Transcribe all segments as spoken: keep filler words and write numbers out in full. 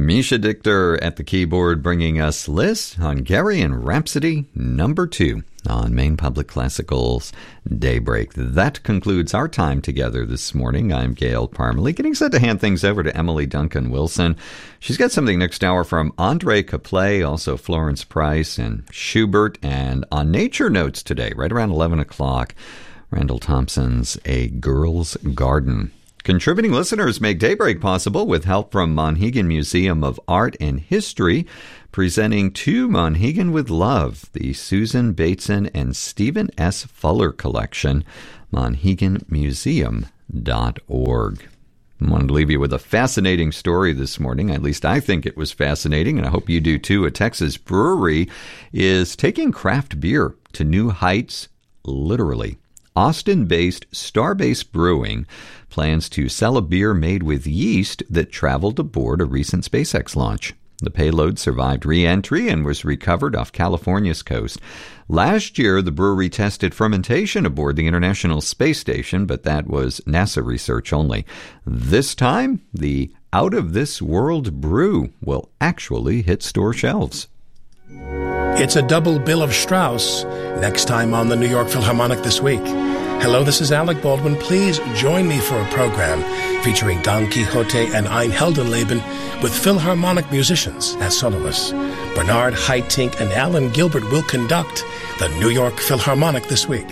Misha Dichter at the keyboard, bringing us Liz Hungarian Rhapsody number two on Maine Public Classical's Daybreak. That concludes our time together this morning. I'm Gail Parmalee, getting set to hand things over to Emily Duncan Wilson. She's got something next hour from Andre Caplet, also Florence Price and Schubert, and on Nature Notes today, right around eleven o'clock, Randall Thompson's A Girl's Garden. Contributing listeners make Daybreak possible with help from Monhegan Museum of Art and History, presenting To Monhegan with Love, the Susan Bateson and Stephen S. Fuller collection, monhegan museum dot org. I wanted to leave you with a fascinating story this morning. At least I think it was fascinating, and I hope you do too. A Texas brewery is taking craft beer to new heights, literally. Austin-based Starbase Brewing plans to sell a beer made with yeast that traveled aboard a recent SpaceX launch. The payload survived re-entry and was recovered off California's coast. Last year, the brewery tested fermentation aboard the International Space Station, but that was NASA research only. This time, the out-of-this-world brew will actually hit store shelves. It's a double bill of Strauss, next time on the New York Philharmonic this week. Hello, this is Alec Baldwin. Please join me for a program featuring Don Quixote and Ein Heldenleben with Philharmonic musicians as soloists. Bernard Haitink and Alan Gilbert will conduct the New York Philharmonic this week.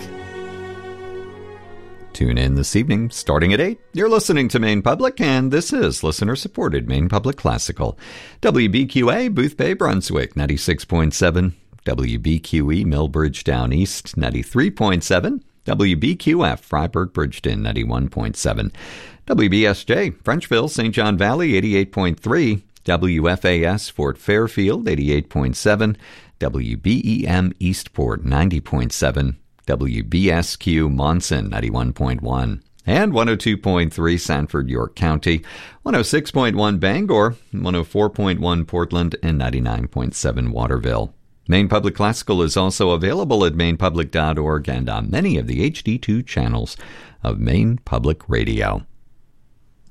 Tune in this evening, starting at eight. You're listening to Maine Public, and this is listener-supported Maine Public Classical. W B Q A, Booth Bay, Brunswick, ninety-six point seven. W B Q E, Millbridge Down East, ninety-three point seven. W B Q F, Freiburg, Bridgeton, ninety-one point seven. W B S J, Frenchville, Saint John Valley, eighty-eight point three. W F A S, Fort Fairfield, eighty-eight point seven. W B E M, Eastport, ninety point seven. W B S Q, Monson, ninety-one point one. And one oh two point three, Sanford, York County, one oh six point one, Bangor, one oh four point one, Portland, and ninety-nine point seven, Waterville. Maine Public Classical is also available at maine public dot org and on many of the H D two channels of Maine Public Radio.